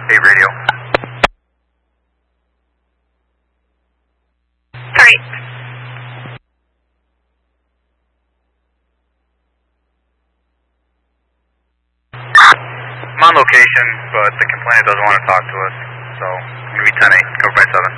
Hey, radio. Sorry. I'm on location, but the complainant doesn't want to talk to us, so I'm going to be 10-8, cover by 7.